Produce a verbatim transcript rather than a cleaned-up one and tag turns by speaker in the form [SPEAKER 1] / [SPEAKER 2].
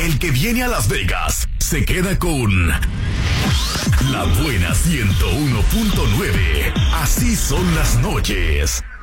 [SPEAKER 1] El que viene a Las Vegas se queda con La Buena ciento uno punto nueve. Así son las noches.